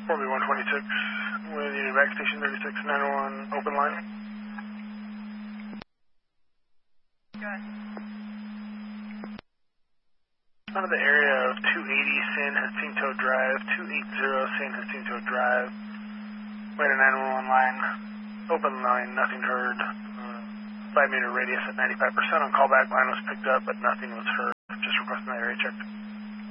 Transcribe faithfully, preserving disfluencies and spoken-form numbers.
four B one twenty-six, with unit back station thirty-six nine oh one, open line. Good. Out of the area of two eighty San Jacinto Drive, two eighty San Jacinto Drive, wait a nine one one line, open line, nothing heard, uh, five meter radius at ninety-five percent on callback, line was picked up, but nothing was heard, just requesting that area checked.